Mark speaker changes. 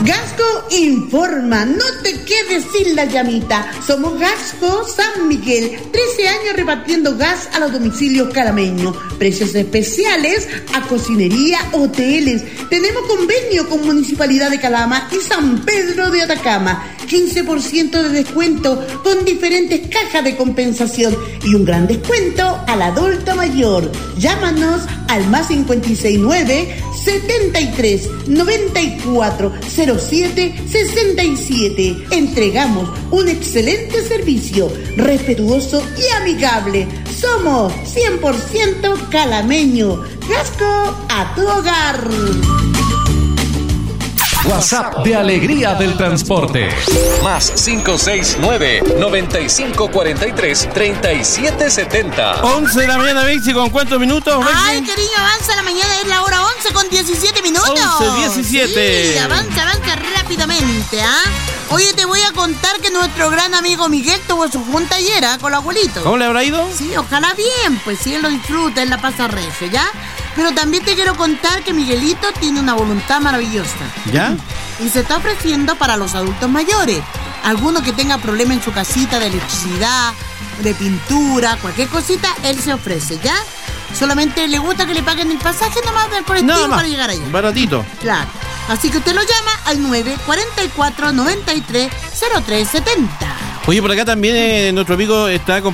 Speaker 1: Gasco informa, no te quedes sin la llamita. Somos Gasco San Miguel, 13 años repartiendo gas a los domicilios calameños. Precios especiales a cocinería, hoteles. Tenemos convenio con Municipalidad de Calama y San Pedro de Atacama. 15% de descuento con diferentes cajas de compensación y un gran descuento al adulto mayor. Llámanos al más 569 73 94 07 67. Entregamos un excelente servicio, respetuoso y amigable. Somos 100% calameño. Gasco a tu hogar.
Speaker 2: WhatsApp de Alegría del Transporte. Más 569-9543-3770.
Speaker 3: 11 de la mañana, Bexi, ¿con cuántos minutos? Bexi?
Speaker 4: Ay, cariño, avanza la mañana, es la hora 11 con 17 minutos.
Speaker 3: 11:17.
Speaker 4: Sí, avanza rápidamente, ¿ah? Oye, te voy a contar que nuestro gran amigo Miguel tuvo su junta ayer, con el abuelito.
Speaker 3: ¿Cómo le habrá ido?
Speaker 4: Sí, ojalá bien, pues si él lo disfruta, él la pasa regio, ¿ya? Pero también te quiero contar que Miguelito tiene una voluntad maravillosa.
Speaker 3: ¿Ya?
Speaker 4: Y se está ofreciendo para los adultos mayores. Alguno que tenga problema en su casita de electricidad, de pintura, cualquier cosita, él se ofrece, ¿ya? Solamente le gusta que le paguen el pasaje nomás del colectivo para llegar allá.
Speaker 3: Baratito.
Speaker 4: Claro. Así que usted lo llama al 944-93-0370.
Speaker 3: Oye, por acá también nuestro amigo está